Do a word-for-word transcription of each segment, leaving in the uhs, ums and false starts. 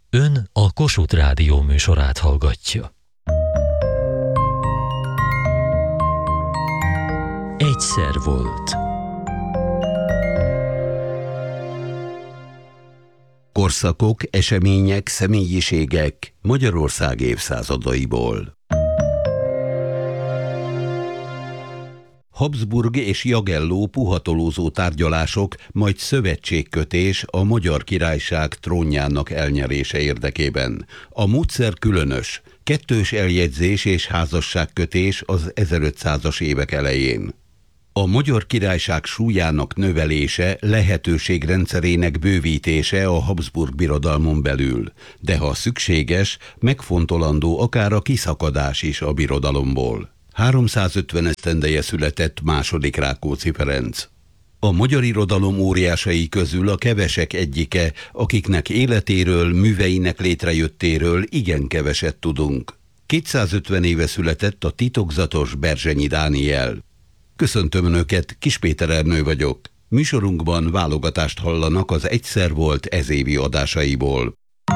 Ön a Kossuth Rádió műsorát hallgatja. Egyszer volt. Korszakok, események, személyiségek Magyarország évszázadaiból. Habsburg és Jagelló puhatolózó tárgyalások, majd szövetségkötés a Magyar Királyság trónjának elnyerése érdekében. A módszer különös, kettős eljegyzés és házasságkötés az ezerötszázas évek elején. A Magyar Királyság súlyának növelése, lehetőségrendszerének bővítése a Habsburg birodalmon belül, de ha szükséges, megfontolandó akár a kiszakadás is a birodalomból. háromszázötven esztendeje született második Rákóczi Ferenc. A magyar irodalom óriásai közül a kevesek egyike, akiknek életéről, műveinek létrejöttéről igen keveset tudunk. kétszázötven éve született a titokzatos Berzsenyi Dániel. Köszöntöm Önöket, Kis Péter Ernő vagyok. Műsorunkban válogatást hallanak az Egyszer volt ezévi adásaiból.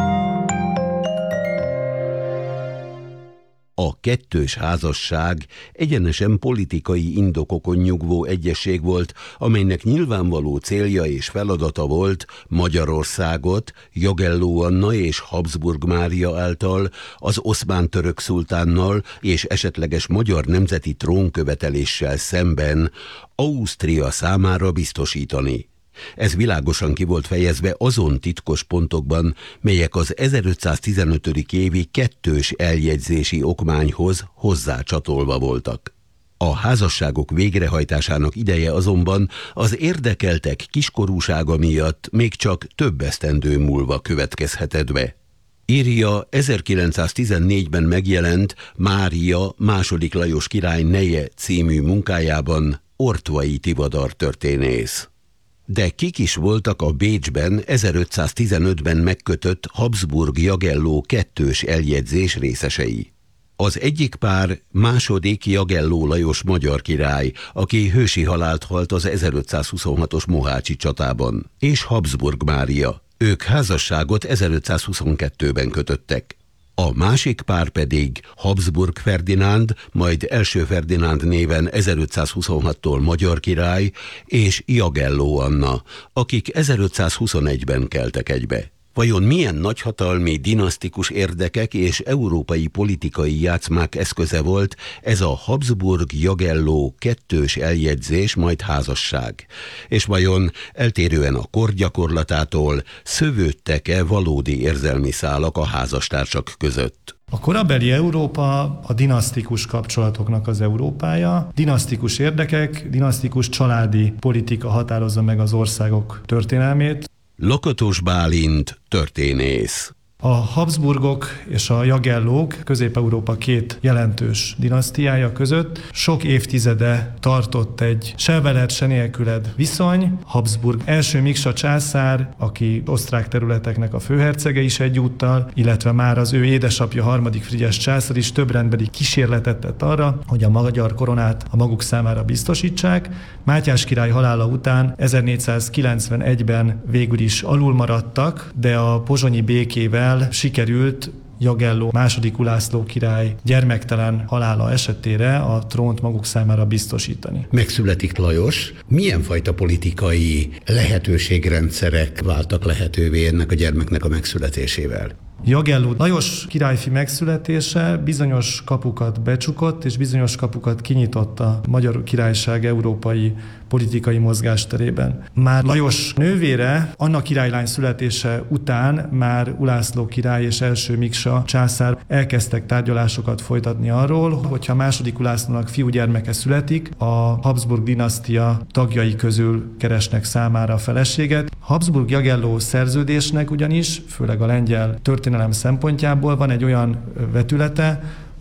A kettős házasság egyenesen politikai indokokon nyugvó egyezség volt, amelynek nyilvánvaló célja és feladata volt Magyarországot Jagelló Anna és Habsburg Mária által az oszmán török szultánnal és esetleges magyar nemzeti trónköveteléssel szemben Ausztria számára biztosítani. Ez világosan ki volt fejezve azon titkos pontokban, melyek az ezerötszáztizenötödik évi kettős eljegyzési okmányhoz hozzácsatolva voltak. A házasságok végrehajtásának ideje azonban az érdekeltek kiskorúsága miatt még csak több esztendő múlva következhetett be. Írja ezerkilencszáztizennégyben megjelent Mária második Lajos király neje című munkájában Ortvai Tivadar történész. De kik is voltak a Bécsben ezerötszáztizenötben megkötött Habsburg-Jagelló kettős eljegyzés részesei? Az egyik pár második Jagelló Lajos magyar király, aki hősi halált halt az ezerötszázhuszonhatos mohácsi csatában, és Habsburg Mária. Ők házasságot ezerötszázhuszonkettőben kötöttek. A másik pár pedig Habsburg Ferdinánd, majd első Ferdinánd néven ezerötszázhuszonhattól magyar király, és Jagelló Anna, akik ezerötszázhuszonegyben keltek egybe. Vajon milyen nagyhatalmi, dinasztikus érdekek és európai politikai játszmák eszköze volt ez a Habsburg-Jagelló kettős eljegyzés, majd házasság? És vajon eltérően a kor gyakorlatától szövődtek-e valódi érzelmi szálak a házastársak között? A korabeli Európa a dinasztikus kapcsolatoknak az Európája. Dinasztikus érdekek, dinasztikus családi politika határozza meg az országok történelmét. Lakatos Bálint, történész. A Habsburgok és a Jagellók Közép-Európa két jelentős dinasztiája között sok évtizede tartott egy se veled, se nélküled viszony. Habsburg első Miksa császár, aki osztrák területeknek a főhercege is egyúttal, illetve már az ő édesapja harmadik Frigyes császár is több rendbeli kísérletet tett arra, hogy a magyar koronát a maguk számára biztosítsák. Mátyás király halála után ezernégyszázkilencvenegyben végül is alul maradtak, de a pozsonyi békével sikerült Jagelló második Ulászló király gyermektelen halála esetére a trónt maguk számára biztosítani. Megszületik Lajos. Milyen fajta politikai lehetőségrendszerek váltak lehetővé ennek a gyermeknek a megszületésével? Jagelló Lajos királyfi megszületése bizonyos kapukat becsukott, és bizonyos kapukat kinyitott a Magyar Királyság európai politikai mozgásterében. Már Lajos nővére, Anna királylány születése után már Ulászló király és első Miksa császár elkezdtek tárgyalásokat folytatni arról, hogyha második Ulászlónak fiúgyermeke születik, a Habsburg dinasztia tagjai közül keresnek számára a feleséget. Habsburg-Jagelló szerződésnek ugyanis, főleg a lengyel történelem szempontjából van egy olyan vetülete,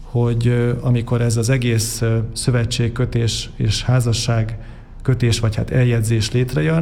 hogy amikor ez az egész szövetségkötés és házasság kötés, vagy hát eljegyzés létrejön,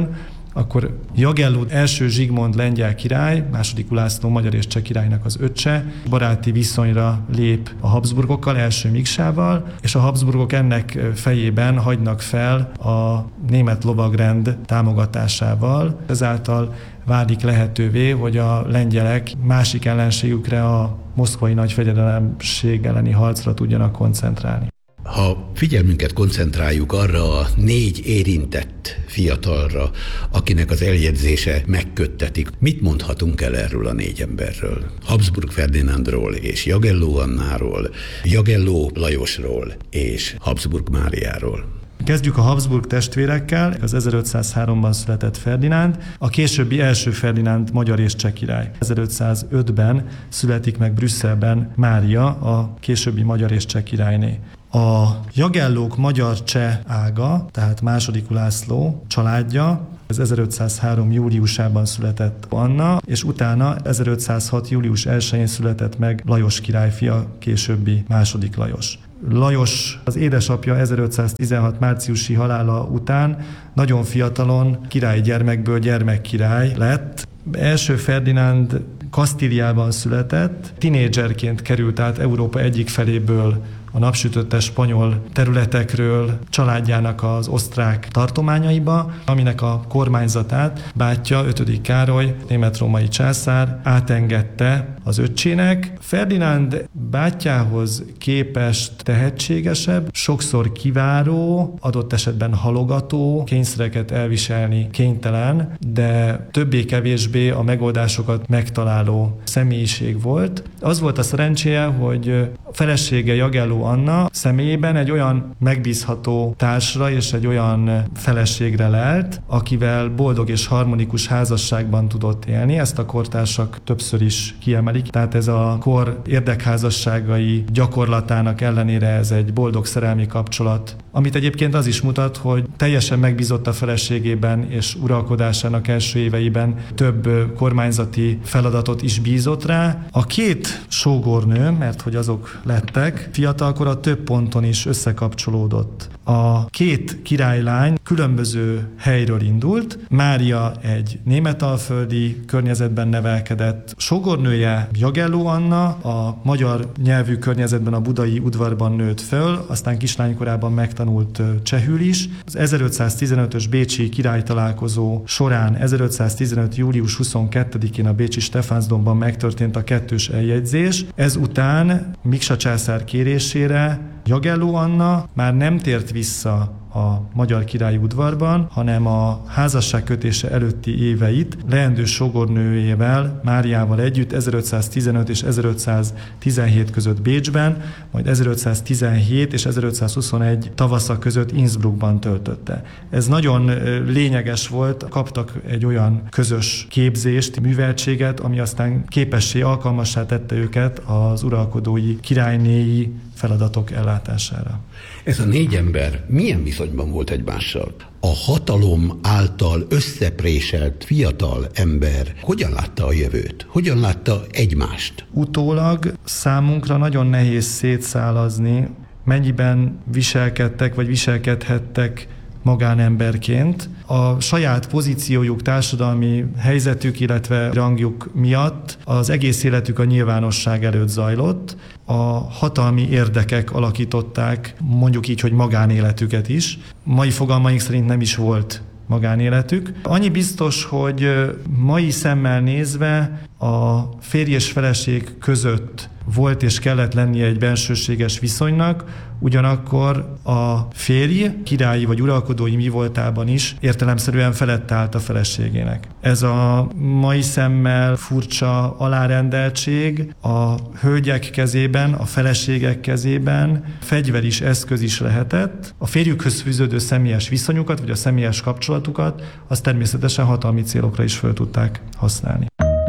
akkor Jagelló első Zsigmond lengyel király, második Ulászló magyar és cseh királynak az öccse, baráti viszonyra lép a Habsburgokkal, első Miksával, és a Habsburgok ennek fejében hagynak fel a német lovagrend támogatásával. Ezáltal válik lehetővé, hogy a lengyelek másik ellenségükre, a moszkvai nagyfejedelemség elleni harcra tudjanak koncentrálni. Ha figyelmünket koncentráljuk arra a négy érintett fiatalra, akinek az eljegyzése megköttetik, mit mondhatunk el erről a négy emberről? Habsburg Ferdinándról és Jagelló Annáról, Jagelló Lajosról és Habsburg Máriáról. Kezdjük a Habsburg testvérekkel, az ezerötszázháromban született Ferdinánd, a későbbi első Ferdinánd magyar és cseh király. ezerötszázötben születik meg Brüsszelben Mária, a későbbi magyar és cseh királyné. A Jagellók magyar-cseh ága, tehát második Ulászló családja, ez ezerötszázhárom júliusában született Anna, és utána ezerötszázhat július elsején született meg Lajos király fia, későbbi második Lajos. Lajos, az édesapja ezerötszáztizenhat márciusi halála után nagyon fiatalon királygyermekből gyermekkirály lett. Első Ferdinánd Kasztíliában született, tinédzserként került át Európa egyik feléből a napsütöttes spanyol területekről családjának az osztrák tartományaiba, aminek a kormányzatát bátyja, ötödik Károly, német-római császár átengedte az öccsének. Ferdinánd bátyjához képest tehetségesebb, sokszor kiváró, adott esetben halogató, kényszereket elviselni kénytelen, de többé-kevésbé a megoldásokat megtaláló személyiség volt. Az volt a szerencséje, hogy a felesége Jagelló Anna személyében egy olyan megbízható társra és egy olyan feleségre lelt, akivel boldog és harmonikus házasságban tudott élni. Ezt a kortársak többször is kiemelik. Tehát ez a kor érdekházasságai gyakorlatának ellenére ez egy boldog szerelmi kapcsolat, amit egyébként az is mutat, hogy teljesen megbízott a feleségében és uralkodásának első éveiben több kormányzati feladatot is bízott rá. A két sógornő, mert hogy azok lettek, fiatalkora több ponton is összekapcsolódott. A két királylány különböző helyről indult. Mária egy németalföldi környezetben nevelkedett, sógornője Jagelló Anna a magyar nyelvű környezetben a budai udvarban nőtt föl, aztán kislánykorában megtanult csehül is. Az ezerötszáztizenötös bécsi királytalálkozó során ezerötszáztizenöt július huszonkettedikén a bécsi Stephansdomban megtörtént a kettős eljegyzés. Ezután Miksa császár kérésére Jagelló Anna már nem tért vissza a magyar királyi udvarban, hanem a házasság kötése előtti éveit leendő sógornőjével, Máriával együtt ezerötszáztizenöt és ezerötszáztizenhét között Bécsben, majd ezerötszáztizenhét és ezerötszázhuszonegy tavasza között Innsbruckban töltötte. Ez nagyon lényeges volt, kaptak egy olyan közös képzést, műveltséget, ami aztán képessé, alkalmassá tette őket az uralkodói, királynéi feladatok ellátására. Ez a négy ember milyen viszonyban volt egymással? A hatalom által összepréselt fiatal ember hogyan látta a jövőt? Hogyan látta egymást? Utólag számunkra nagyon nehéz szétszálazni, mennyiben viselkedtek vagy viselkedhettek magánemberként. A saját pozíciójuk, társadalmi helyzetük, illetve rangjuk miatt az egész életük a nyilvánosság előtt zajlott. A hatalmi érdekek alakították, mondjuk így, hogy magánéletüket is. Mai fogalmaink szerint nem is volt magánéletük. Annyi biztos, hogy mai szemmel nézve a férj és feleség között volt és kellett lennie egy bensőséges viszonynak, ugyanakkor a férj királyi vagy uralkodói mi voltában is értelemszerűen felett állt a feleségének. Ez a mai szemmel furcsa alárendeltség a hölgyek kezében, a feleségek kezében fegyver is, eszköz is lehetett. A férjükhöz fűződő személyes viszonyukat, vagy a személyes kapcsolatukat, azt természetesen hatalmi célokra is fel tudták használni.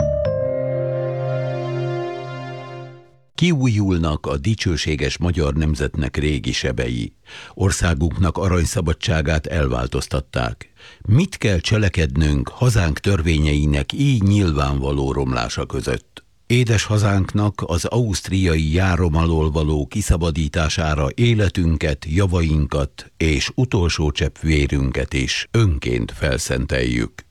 Kiújulnak a dicsőséges magyar nemzetnek régi sebei. Országunknak aranyszabadságát elváltoztatták. Mit kell cselekednünk hazánk törvényeinek így nyilvánvaló romlása között? Édes hazánknak az ausztriai járom alól való kiszabadítására életünket, javainkat és utolsó csepp vérünket is önként felszenteljük.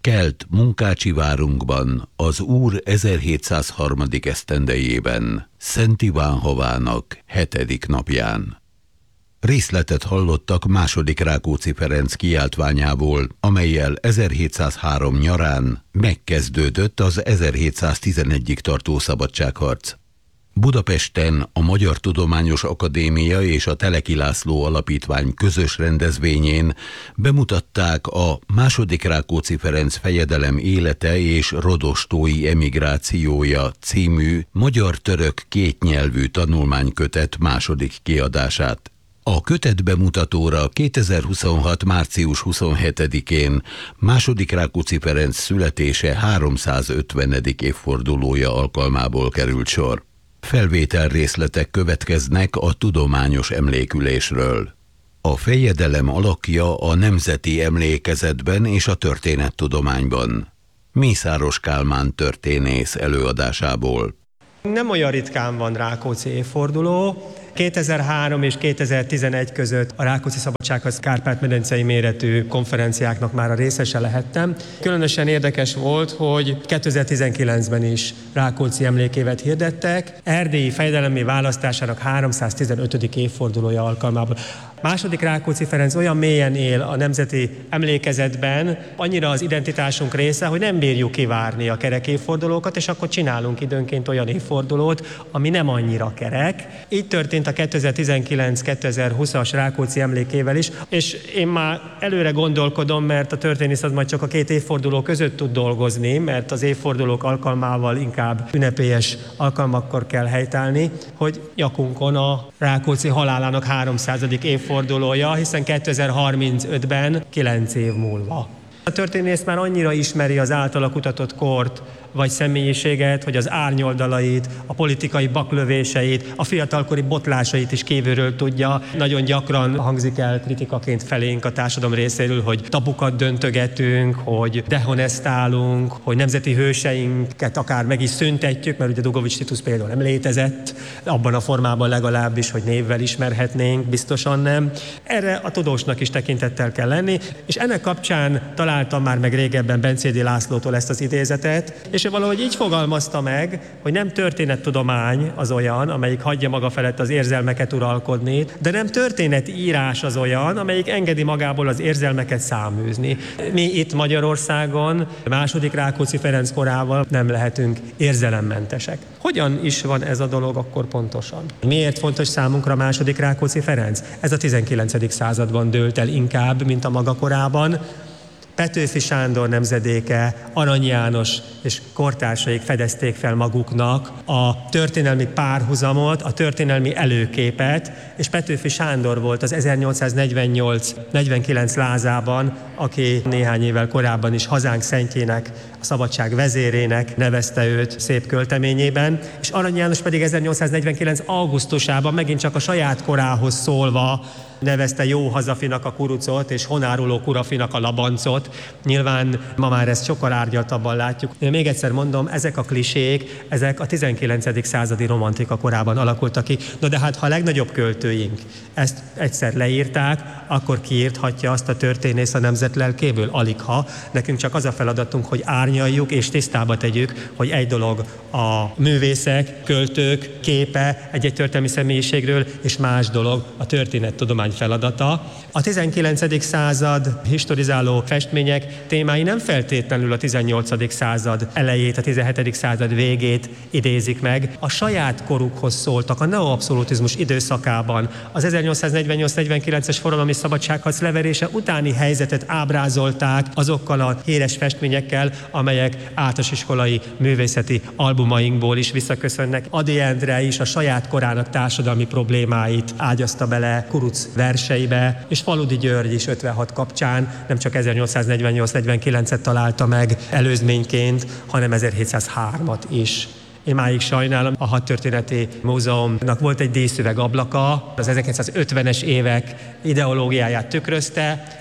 Kelt Munkácsi várunkban az Úr ezerhétszázhárom. esztendejében, Szent Iván havának hetedik napján. Részletet hallottak második Rákóczi Ferenc kiáltványából, amellyel ezerhétszázhárom nyarán megkezdődött az ezerhétszáztizenegyig tartó szabadságharc. Budapesten a Magyar Tudományos Akadémia és a Teleki László Alapítvány közös rendezvényén bemutatták a második Rákóczi Ferenc fejedelem élete és rodostói emigrációja című magyar-török kétnyelvű tanulmánykötet második kiadását. A kötet bemutatóra kétezer-huszonhat. március huszonhetedikén második Rákóczi Ferenc születése háromszázötvenedik évfordulója alkalmából került sor. Felvétel részletek következnek a tudományos emlékülésről. A fejedelem alakja a nemzeti emlékezetben és a történettudományban. Mészáros Kálmán történész előadásából. Nem olyan ritkán van Rákóczi évforduló. kétezer-három és kétezer-tizenegy között a Rákóczi Szabadságharc Kárpát-medencei méretű konferenciáknak már a részese lehettem. Különösen érdekes volt, hogy kétezer-tizenkilencben is Rákóczi emlékévet hirdettek, erdélyi fejedelemi választásának háromszáztizenötödik évfordulója alkalmából. Második Rákóczi Ferenc olyan mélyen él a nemzeti emlékezetben, annyira az identitásunk része, hogy nem bírjuk kivárni a kerek évfordulókat, és akkor csinálunk időnként olyan évfordulót, ami nem annyira kerek. Így történt a kétezer-tizenkilenc kétezer-húszas Rákóczi emlékével is, és én már előre gondolkodom, mert a történész az majd csak a két évforduló között tud dolgozni, mert az évfordulók alkalmával inkább ünnepélyes alkalmakkor kell helytállni, hogy nyakunkon a Rákóczi halálának háromszázadik évfordulója, hiszen kétezer-harmincötben kilenc év múlva. A történész már annyira ismeri az általa kutatott kort, vagy személyiséget, hogy az árnyoldalait, a politikai baklövéseit, a fiatalkori botlásait is kívülről tudja. Nagyon gyakran hangzik el kritikaként felénk a társadalom részéről, hogy tabukat döntögetünk, hogy dehonestálunk, hogy nemzeti hőseinket akár meg is szüntetjük, mert ugye Dugovics Titus például nem létezett, abban a formában legalábbis, hogy névvel ismerhetnénk, biztosan nem. Erre a tudósnak is tekintettel kell lenni, és ennek kapcsán találtam már meg régebben Bencédi Lászlótól ezt az idézetet, és ő valahogy így fogalmazta meg, hogy nem történettudomány az olyan, amelyik hagyja maga felett az érzelmeket uralkodni, de nem történetírás az olyan, amelyik engedi magából az érzelmeket száműzni. Mi itt Magyarországon második Rákóczi Ferenc korával nem lehetünk érzelemmentesek. Hogyan is van ez a dolog akkor pontosan? Miért fontos számunkra második Rákóczi Ferenc? Ez a tizenkilencedik században dőlt el inkább, mint a maga korában. Petőfi Sándor nemzedéke, Arany János és kortársaik fedezték fel maguknak a történelmi párhuzamot, a történelmi előképet, és Petőfi Sándor volt az ezernyolcszáznegyvennyolc negyvenkilenc lázában, aki néhány évvel korábban is hazánk szentjének, a szabadság vezérének nevezte őt szép költeményében, és Arany János pedig ezernyolcszáznegyvenkilenc augusztusában megint csak a saját korához szólva nevezte jó hazafinak a kurucot, és honáruló kurafinak a labancot. Nyilván ma már ezt sokkal árgyaltabban látjuk. Én még egyszer mondom, ezek a klisék, ezek a tizenkilencedik századi romantika korában alakultak ki. No de hát, ha a legnagyobb költőink ezt egyszer leírták, akkor kiírthatja azt a történész a nemzet lelkéből? Aligha. Nekünk csak az a feladatunk, hogy árnyaljuk és tisztába tegyük, hogy egy dolog a művészek, költők képe egy-egy történelmi személyiségről, és más dolog a történettudomány feladata. A tizenkilencedik század historizáló festmények témái nem feltétlenül a tizennyolcadik század elejét, a tizenhetedik század végét idézik meg. A saját korukhoz szóltak, a neoabszolutizmus időszakában, az ezernyolcszáznegyvennyolc negyvenkilences forradalmi szabadságharc leverése utáni helyzetet ábrázolták azokkal a híres festményekkel, amelyek általános iskolai művészeti albumainkból is visszaköszönnek. Ady Endre is a saját korának társadalmi problémáit ágyazta bele Kuruc verseibe, és Faludi György is ötvenhat kapcsán nem csak ezernyolcszáznegyvennyolc negyvenkilencet találta meg előzményként, hanem ezerhétszázhármat is. Én máig sajnálom, a Hadtörténeti Múzeumnak volt egy díszüveg ablaka, az ezerkilencszázötvenes évek ideológiáját tükrözte,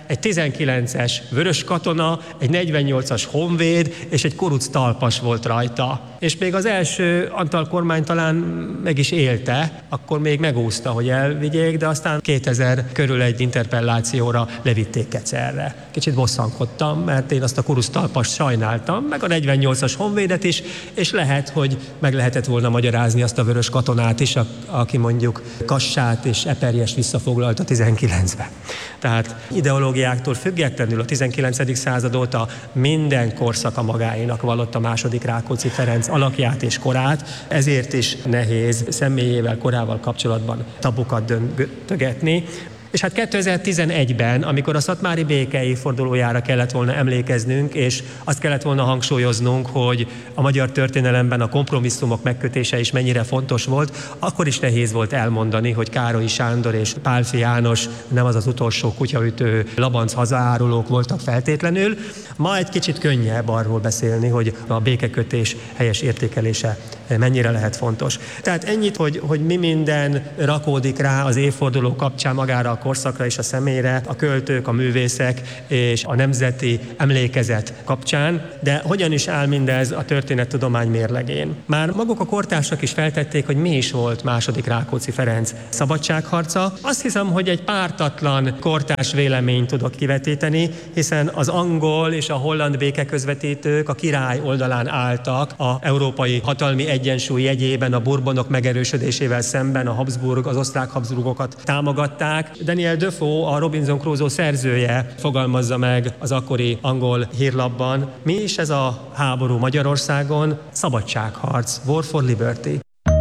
egy tizenkilences vörös katona, egy negyvennyolcas honvéd és egy kuruc talpas volt rajta. És még az első Antal kormány talán meg is élte, akkor még megúszta, hogy elvigyék, de aztán kétezer körül egy interpellációra levitték Kecerre. Kicsit bosszankodtam, mert én azt a kuruc talpast sajnáltam, meg a negyvennyolcas honvédet is, és lehet, hogy meg lehetett volna magyarázni azt a vörös katonát is, aki mondjuk Kassát és Eperjest visszafoglalt a tizenkilencben. Tehát ideológiáktól függetlenül a tizenkilencedik század óta minden korszaka magáénak vallott a második Rákóczi Ferenc alakját és korát, ezért is nehéz személyével, korával kapcsolatban tabukat döntögetni. És hát kétezer-tizenegyben, amikor a szatmári béke évfordulójára kellett volna emlékeznünk, és azt kellett volna hangsúlyoznunk, hogy a magyar történelemben a kompromisszumok megkötése is mennyire fontos volt, akkor is nehéz volt elmondani, hogy Károlyi Sándor és Pálffy János nem az az utolsó kutyaütő labanc hazaárulók voltak feltétlenül. Ma egy kicsit könnyebb arról beszélni, hogy a békekötés helyes értékelése mennyire lehet fontos. Tehát ennyit, hogy, hogy mi minden rakódik rá az évforduló kapcsán magára a korszakra és a személyre, a költők, a művészek és a nemzeti emlékezet kapcsán, de hogyan is áll mindez a történettudomány mérlegén? Már maguk a kortársak is feltették, hogy mi is volt második Rákóczi Ferenc szabadságharca. Azt hiszem, hogy egy pártatlan kortárs véleményt tudok kivetíteni, hiszen az angol és a holland békeközvetítők a király oldalán álltak a európai hatalmi egyensúly jegyében, a Bourbonok megerősödésével szemben a Habsburg, az osztrák Habsburgokat támogatták. Daniel Defoe, a Robinson Crusoe szerzője fogalmazza meg az akkori angol hírlapban, mi is ez a háború Magyarországon? Szabadságharc, War for Liberty.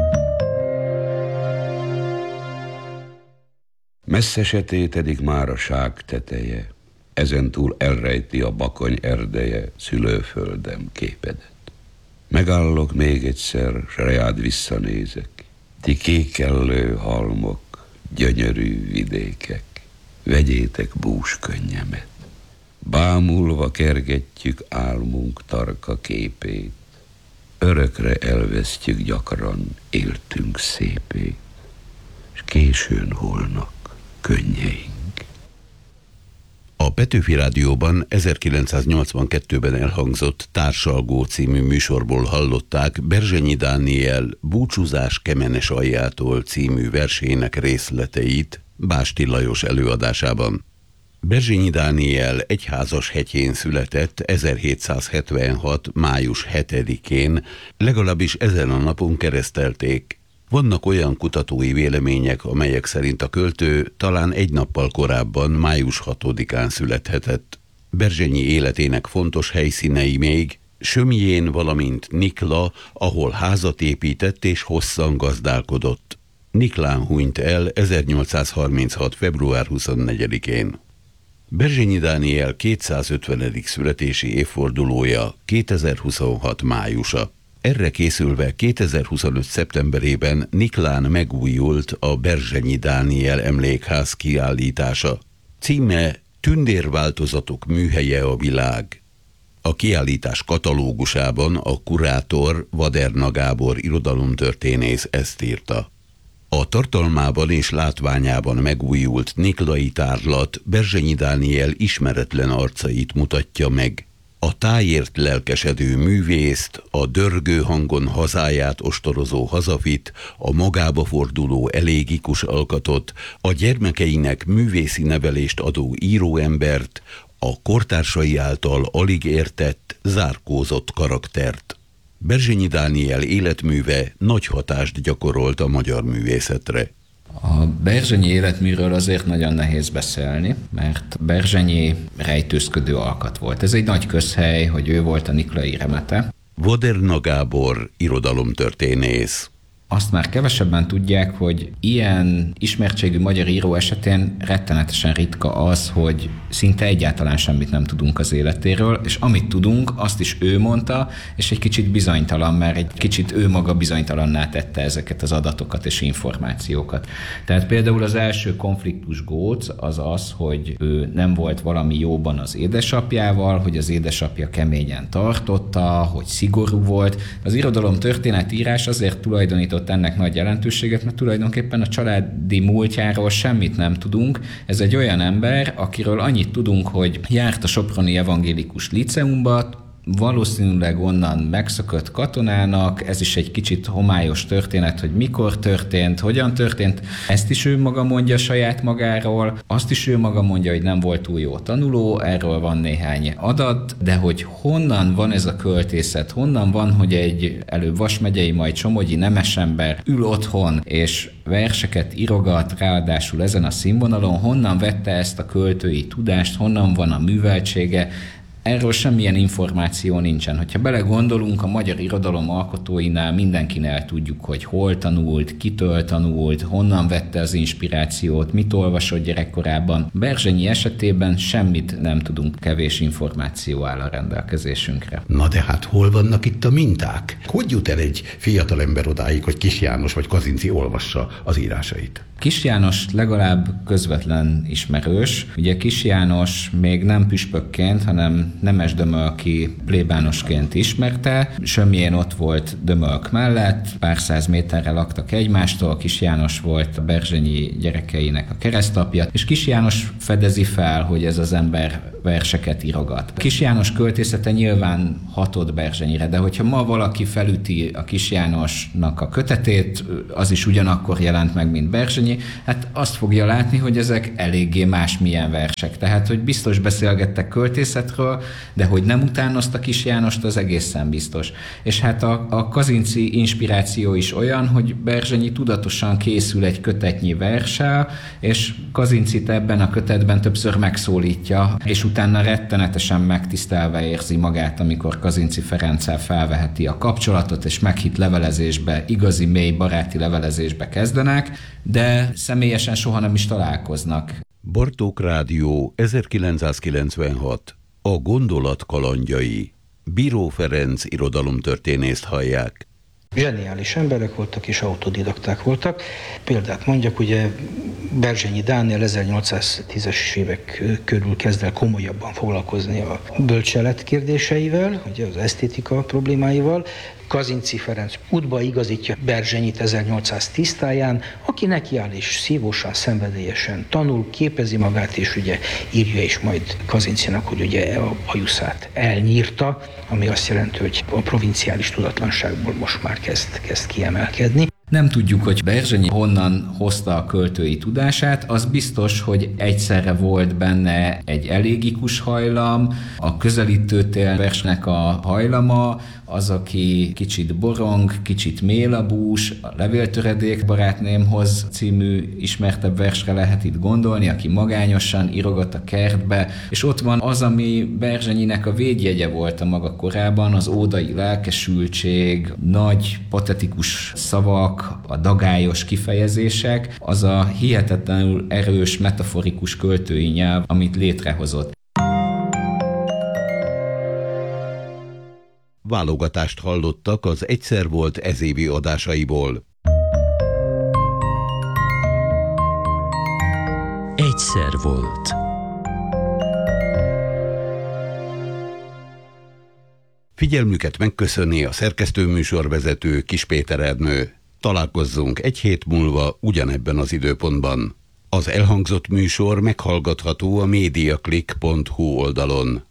Messze sötétedik már a ság teteje, ezentúl elrejti a bakony erdeje szülőföldem képedet. Megállok még egyszer, s reád visszanézek, ti kékellő halmok, gyönyörű vidékek, vegyétek bús könnyemet. Bámulva kergetjük álmunk tarka képét, örökre elvesztjük gyakran éltünk szépét, s későn holnak könnyeink. A Petőfi Rádióban ezerkilencszáznyolcvankettőben elhangzott Társalgó című műsorból hallották Berzsenyi Dániel Búcsúzás Kemenes aljától című versének részleteit Básti Lajos előadásában. Berzsenyi Dániel Egyházashegyén született ezerhétszázhetvenhat. május hetedikén, legalábbis ezen a napon keresztelték. Vannak olyan kutatói vélemények, amelyek szerint a költő talán egy nappal korábban, május hatodikán születhetett. Berzsenyi életének fontos helyszínei még Sömjén, valamint Nikla, ahol házat épített és hosszan gazdálkodott. Niklán hunyt el ezernyolcszázharminchat. február huszonnegyedikén. Berzsenyi Dániel kétszázötvenedik születési évfordulója kétezer-huszonhat. májusa. Erre készülve kétezer-huszonöt. szeptemberében Niklán megújult a Berzsenyi Dániel emlékház kiállítása. Címe Tündérváltozatok műhelye a világ. A kiállítás katalógusában a kurátor Vaderna Gábor irodalomtörténész ezt írta. A tartalmában és látványában megújult niklai tárlat Berzsenyi Dániel ismeretlen arcait mutatja meg. A tájért lelkesedő művészt, a dörgő hangon hazáját ostorozó hazafit, a magába forduló elégikus alkatot, a gyermekeinek művészi nevelést adó íróembert, a kortársai által alig értett, zárkózott karaktert. Berzsenyi Dániel életműve nagy hatást gyakorolt a magyar művészetre. A Berzsenyi életműről azért nagyon nehéz beszélni, mert Berzsenyi rejtőzködő alkat volt. Ez egy nagy közhely, hogy ő volt a niklai remete. Vaderna Gábor irodalomtörténész. Azt már kevesebben tudják, hogy ilyen ismertségű magyar író esetén rettenetesen ritka az, hogy szinte egyáltalán semmit nem tudunk az életéről, és amit tudunk, azt is ő mondta, és egy kicsit bizonytalan, mert egy kicsit ő maga bizonytalanná tette ezeket az adatokat és információkat. Tehát például az első konfliktus góc az az, hogy ő nem volt valami jóban az édesapjával, hogy az édesapja keményen tartotta, hogy szigorú volt. Az irodalom történetírás azért tulajdonított tulajdonított ennek nagy jelentőséget, mert tulajdonképpen a családi múltjáról semmit nem tudunk. Ez egy olyan ember, akiről annyit tudunk, hogy járt a soproni evangélikus liceumba, valószínűleg onnan megszökött katonának, ez is egy kicsit homályos történet, hogy mikor történt, hogyan történt. Ezt is ő maga mondja saját magáról, azt is ő maga mondja, hogy nem volt túl jó tanuló, erről van néhány adat, de hogy honnan van ez a költészet, honnan van, hogy egy előbb Vas megyei, majd somogyi nemesember ül otthon, és verseket írogat, ráadásul ezen a színvonalon, honnan vette ezt a költői tudást, honnan van a műveltsége. Erről semmilyen információ nincsen. Hogyha belegondolunk, a magyar irodalom alkotóinál mindenkinél tudjuk, hogy hol tanult, kitől tanult, honnan vette az inspirációt, mit olvasott gyerekkorában. Berzsenyi esetében semmit nem tudunk, kevés információ áll a rendelkezésünkre. Na de hát hol vannak itt a minták? Hogy jut el egy fiatalember odáig, hogy Kis János vagy Kazinczy olvassa az írásait? Kis János legalább közvetlen ismerős. Ugye Kis János még nem püspökként, hanem Nemes Dömölki plébánosként ismerte. Sömjén ott volt Dömölk mellett, pár száz méterre laktak egymástól, Kis János volt a berzsenyi gyerekeinek a keresztapja, és Kis János fedezi fel, hogy ez az ember verseket írogat. Kis János költészete nyilván hatott Berzsenyire, de hogyha ma valaki felüti a Kis Jánosnak a kötetét, az is ugyanakkor jelent meg, mint Berzsenyi, hát azt fogja látni, hogy ezek eléggé másmilyen versek. Tehát, hogy biztos beszélgettek költészetről, de hogy nem utánozta Kis Jánost, az egészen biztos. És hát a, a Kazinczy inspiráció is olyan, hogy Berzsenyi tudatosan készül egy kötetnyi verssel, és Kazincyt ebben a kötetben többször megszólítja, és utána rettenetesen megtisztelve érzi magát, amikor Kazinczy Ferenccel felveheti a kapcsolatot, és meghitt levelezésbe, igazi mély baráti levelezésbe kezdenek, de személyesen soha nem is találkoznak. Bartók Rádió ezerkilencszázkilencvenhat. A gondolat kalandjai. Bíró Ferenc irodalomtörténészt hallják. Zseniális emberek voltak és autodidakták voltak. Példát mondjak, ugye Berzsenyi Dániel ezernyolcszáztízes évek körül kezd el komolyabban foglalkozni a bölcselet kérdéseivel, ugye az esztétika problémáival. Kazinczy Ferenc útba igazítja Berzsenyit ezernyolcszáztíz táján, aki nekiáll és szívosan, szenvedélyesen tanul, képezi magát, és ugye írja is majd Kazincynak, hogy ugye a bajuszát elnyírta, ami azt jelenti, hogy a provinciális tudatlanságból most már kezd, kezd kiemelkedni. Nem tudjuk, hogy Berzsenyi honnan hozta a költői tudását, az biztos, hogy egyszerre volt benne egy elégikus hajlam, a közelítőtél versnek a hajlama, az, aki kicsit borong, kicsit mélabús, a Levéltöredék barátnémhoz című ismertebb versre lehet itt gondolni, aki magányosan írogat a kertbe, és ott van az, ami Berzsenyinek a védjegye volt a maga korában, az ódai lelkesültség, nagy, patetikus szavak, a dagályos kifejezések, az a hihetetlenül erős, metaforikus költői nyelv, amit létrehozott. Válogatást hallottak az Egyszer volt ezévi adásaiból. Egyszer volt. Figyelmüket megköszöni a szerkesztőműsorvezető Kis Péter Ernő. Találkozzunk egy hét múlva ugyanebben az időpontban. Az elhangzott műsor meghallgatható a mediaclick pont hu oldalon.